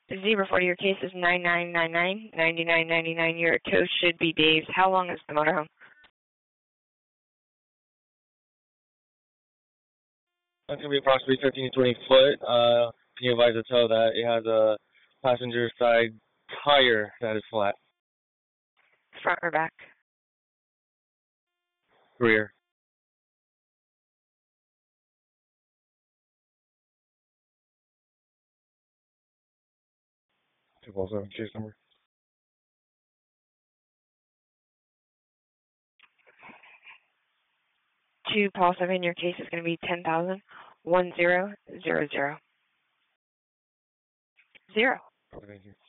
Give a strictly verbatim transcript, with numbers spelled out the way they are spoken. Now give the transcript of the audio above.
Zebra forty, your case is nine nine nine nine, ninety-nine ninety-nine. Your tow should be Dave's. How long is the motorhome? That's going to be approximately fifteen to twenty foot. Uh, can you advise the tow that it has a passenger side tire that is flat? Front or back? Rear. two four seven, case number. Two Paul seven, your case is going to be ten thousand one zero zero zero. Zero. Okay, thank you.